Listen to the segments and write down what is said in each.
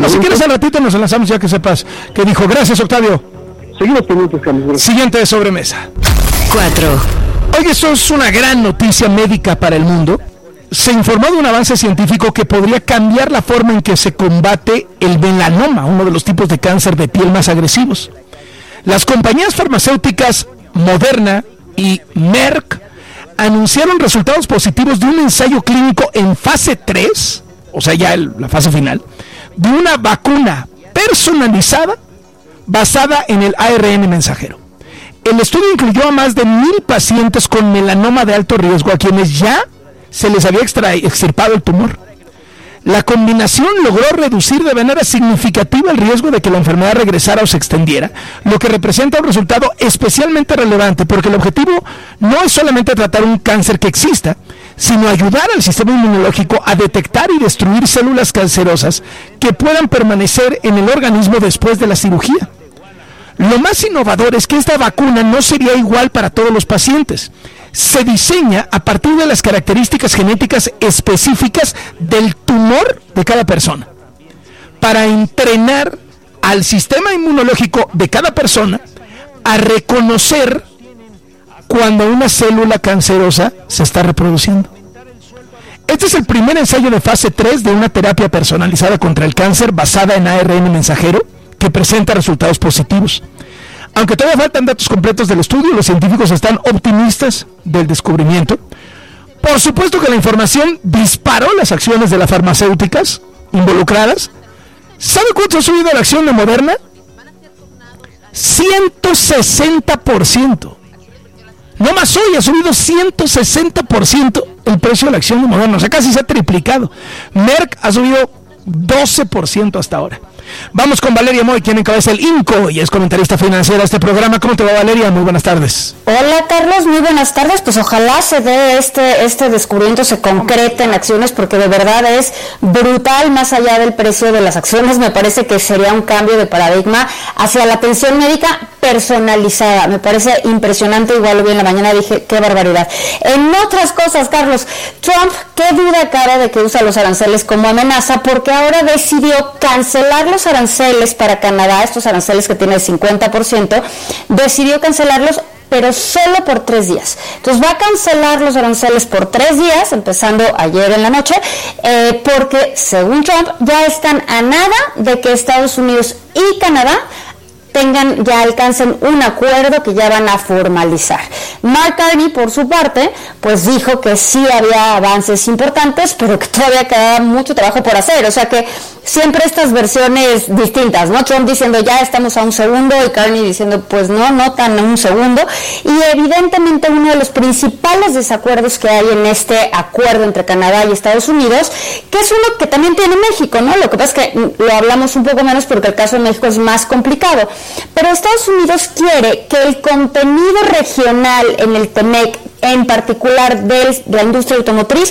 Bueno, si quieres al ratito nos enlazamos ya que sepas qué dijo. Gracias, Octavio. Seguimos pendientes, Carlos. Siguiente de sobremesa. 4. Oye, eso es una gran noticia médica para el mundo. Se informó de un avance científico que podría cambiar la forma en que se combate el melanoma, uno de los tipos de cáncer de piel más agresivos. Las compañías farmacéuticas Moderna y Merck anunciaron resultados positivos de un ensayo clínico en fase 3, o sea, ya la fase final, de una vacuna personalizada basada en el ARN mensajero. El estudio incluyó a más de 1,000 pacientes con melanoma de alto riesgo, a quienes ya se les había extirpado el tumor. La combinación logró reducir de manera significativa el riesgo de que la enfermedad regresara o se extendiera, lo que representa un resultado especialmente relevante, porque el objetivo no es solamente tratar un cáncer que exista, sino ayudar al sistema inmunológico a detectar y destruir células cancerosas que puedan permanecer en el organismo después de la cirugía. Lo más innovador es que esta vacuna no sería igual para todos los pacientes. Se diseña a partir de las características genéticas específicas del tumor de cada persona, para entrenar al sistema inmunológico de cada persona a reconocer cuando una célula cancerosa se está reproduciendo. Este es el primer ensayo de fase 3 de una terapia personalizada contra el cáncer basada en ARN mensajero que presenta resultados positivos. Aunque todavía faltan datos completos del estudio, los científicos están optimistas del descubrimiento. Por supuesto que la información disparó las acciones de las farmacéuticas involucradas. ¿Sabe cuánto ha subido la acción de Moderna? 160%. No más hoy ha subido 160% el precio de la acción de Moderna, o sea, casi se ha triplicado. Merck ha subido 12% hasta ahora. Vamos con Valeria Moy, quien encabeza el INCO y es comentarista financiera de este programa. ¿Cómo te va, Valeria? Muy buenas tardes. Hola, Carlos, muy buenas tardes. Pues ojalá se dé este descubrimiento, se concrete en acciones, porque de verdad es brutal. Más allá del precio de las acciones, me parece que sería un cambio de paradigma hacia la atención médica personalizada. Me parece impresionante. Igual hoy en la mañana dije, qué barbaridad. En otras cosas, Carlos, Trump, qué duda cara de que usa los aranceles como amenaza, porque ahora decidió cancelar los aranceles para Canadá, estos aranceles que tiene el 50%, decidió cancelarlos, pero solo por 3 días. Entonces va a cancelar los aranceles por 3 días, empezando ayer en la noche, porque según Trump ya están a nada de que Estados Unidos y Canadá alcancen un acuerdo que ya van a formalizar. Mark Carney, por su parte, pues dijo que sí había avances importantes, pero que todavía quedaba mucho trabajo por hacer. O sea que siempre estas versiones distintas, ¿no? Trump diciendo ya estamos a un segundo y Carney diciendo pues no tan a un segundo. Y evidentemente uno de los principales desacuerdos que hay en este acuerdo entre Canadá y Estados Unidos, que es uno que también tiene México, ¿no? Lo que pasa es que lo hablamos un poco menos porque el caso de México es más complicado. Pero Estados Unidos quiere que el contenido regional en el TEMEC, en particular de la industria automotriz,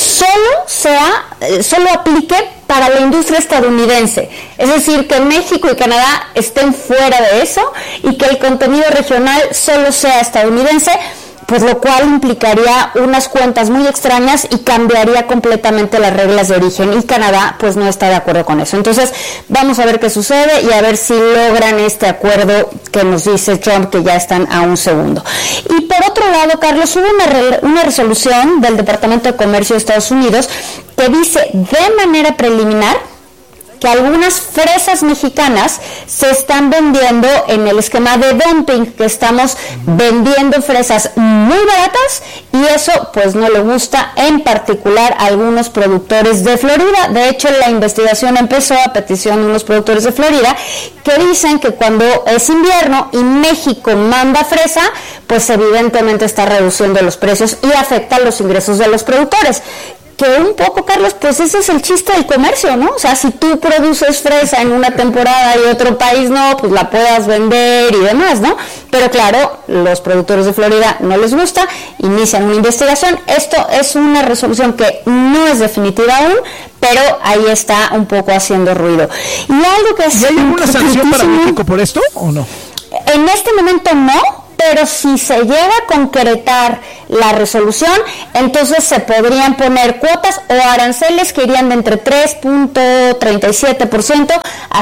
solo aplique para la industria estadounidense. Es decir, que México y Canadá estén fuera de eso y que el contenido regional solo sea estadounidense, pues lo cual implicaría unas cuentas muy extrañas y cambiaría completamente las reglas de origen, y Canadá pues no está de acuerdo con eso. Entonces vamos a ver qué sucede y a ver si logran este acuerdo que nos dice Trump que ya están a un segundo. Y por otro lado, Carlos, hubo una resolución del Departamento de Comercio de Estados Unidos que dice de manera preliminar que algunas fresas mexicanas se están vendiendo en el esquema de dumping, que estamos vendiendo fresas muy baratas, y eso pues no le gusta en particular a algunos productores de Florida. De hecho, la investigación empezó a petición de unos productores de Florida que dicen que cuando es invierno y México manda fresa, pues evidentemente está reduciendo los precios y afecta los ingresos de los productores. Que un poco, Carlos, pues ese es el chiste del comercio, ¿no? O sea, si tú produces fresa en una temporada y otro país no, pues la puedas vender y demás, ¿no? Pero claro, los productores de Florida no les gusta, inician una investigación. Esto es una resolución que no es definitiva aún, pero ahí está un poco haciendo ruido. Y algo que es... ¿Y hay alguna sanción para México por esto o no? En este momento no, pero si se llega a concretar la resolución, entonces se podrían poner cuotas o aranceles que irían de entre 3.37% a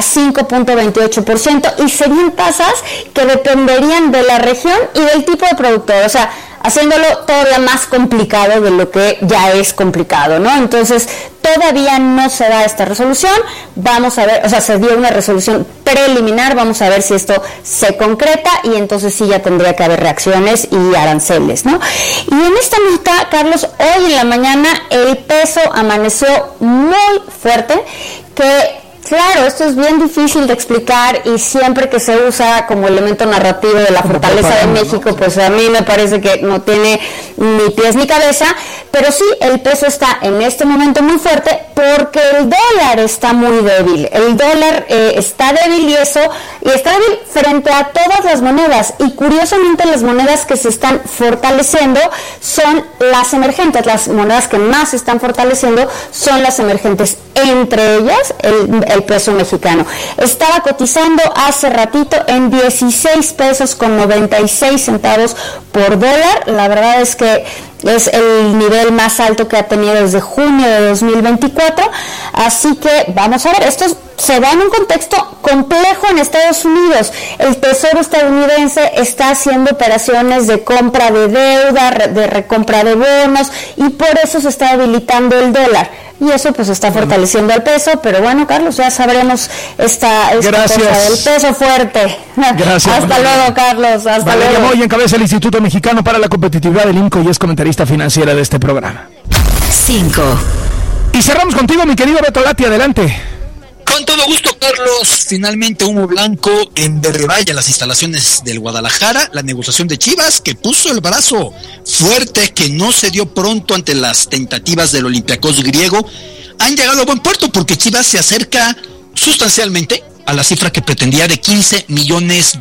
5.28%, y serían tasas que dependerían de la región y del tipo de productor, o sea, haciéndolo todavía más complicado de lo que ya es complicado, ¿no? Entonces, todavía no se da esta resolución, vamos a ver, o sea, se dio una resolución preliminar, vamos a ver si esto se concreta, y entonces sí ya tendría que haber reacciones y aranceles, ¿no? Y en esta nota, Carlos, hoy en la mañana el peso amaneció muy fuerte, que claro, esto es bien difícil de explicar, y siempre que se usa como elemento narrativo de la fortaleza de México, pues a mí me parece que no tiene ni pies ni cabeza, pero sí, el peso está en este momento muy fuerte porque el dólar está muy débil. El dólar está débil, y está débil frente a todas las monedas, y curiosamente las monedas que se están fortaleciendo son las emergentes. Las monedas que más se están fortaleciendo son las emergentes, entre ellas el peso mexicano. Estaba cotizando hace ratito en 16 pesos con 96 centavos por dólar. La verdad es que es el nivel más alto que ha tenido desde junio de 2024, así que vamos a ver, esto se da en un contexto complejo en Estados Unidos. El Tesoro estadounidense está haciendo operaciones de compra de deuda, de recompra de bonos, y por eso se está debilitando el dólar, y eso pues está fortaleciendo el peso. Pero bueno, Carlos, ya sabremos esta cosa del peso fuerte. Gracias. Hasta luego, Carlos. Hasta luego. Moy encabeza el Instituto Mexicano para la Competitividad del INCO y es comentarista financiera de este programa. 5. Y cerramos contigo, mi querido Beto Lati, adelante. Con todo gusto, Carlos. Finalmente humo blanco en Verde Valle, las instalaciones del Guadalajara. La negociación de Chivas, que puso el brazo fuerte, que no se dio pronto ante las tentativas del Olympiacos griego, han llegado a buen puerto, porque Chivas se acerca sustancialmente a la cifra que pretendía de $15 millones.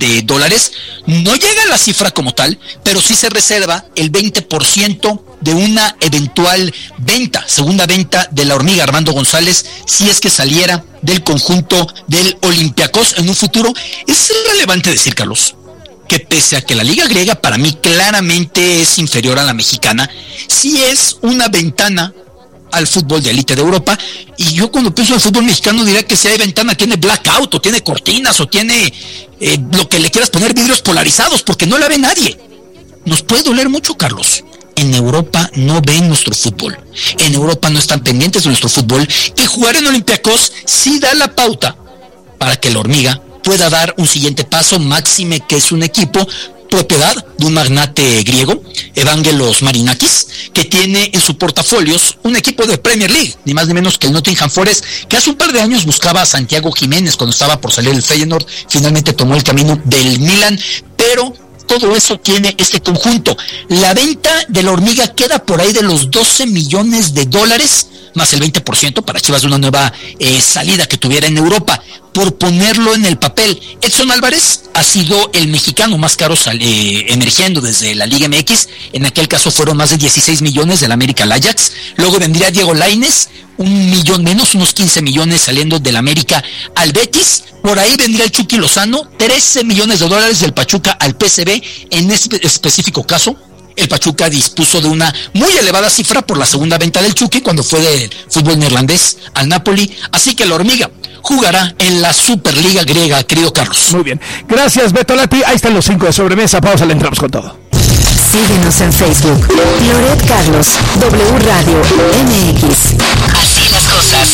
No llega a la cifra como tal, pero sí se reserva el 20% de una eventual segunda venta de la hormiga Armando González, si es que saliera del conjunto del Olympiacos en un futuro. Es relevante decir, Carlos, que pese a que la liga griega para mí claramente es inferior a la mexicana, sí es una ventana al fútbol de élite de Europa. Y yo cuando pienso en el fútbol mexicano diría que si hay ventana tiene blackout, o tiene cortinas, o tiene lo que le quieras poner, vidrios polarizados, porque no la ve nadie. Nos puede doler mucho, Carlos. En Europa no ven nuestro fútbol, en Europa no están pendientes de nuestro fútbol, que jugar en Olympiacos sí da la pauta para que la hormiga pueda dar un siguiente paso, máxime que es un equipo propiedad de un magnate griego, Evangelos Marinakis, que tiene en su portafolios un equipo de Premier League, ni más ni menos que el Nottingham Forest, que hace un par de años buscaba a Santiago Jiménez cuando estaba por salir del Feyenoord. Finalmente tomó el camino del Milan, pero todo eso tiene este conjunto. La venta de la hormiga queda por ahí de los $12 millones, más el 20% para Chivas de una nueva salida que tuviera en Europa. Por ponerlo en el papel, Edson Álvarez ha sido el mexicano más caro emergiendo desde la Liga MX. En aquel caso fueron más de 16 millones del América al Ajax. Luego vendría Diego Lainez, $1 millón menos, unos 15 millones saliendo del América al Betis. Por ahí vendría el Chucky Lozano, $13 millones del Pachuca al PSV. En este específico caso, el Pachuca dispuso de una muy elevada cifra por la segunda venta del Chucky cuando fue del fútbol neerlandés al Napoli. Así que la hormiga jugará en la Superliga griega, querido Carlos. Muy bien. Gracias, Beto Lati. Ahí están los 5 de sobremesa. Pausa, le entramos con todo. Síguenos en Facebook. Loret Carlos, W Radio MX. Así las cosas.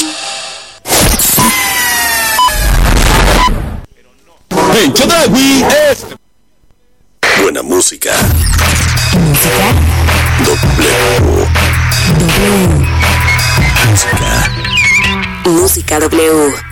En Chedraui es buena música. Música. W. Música. Música W.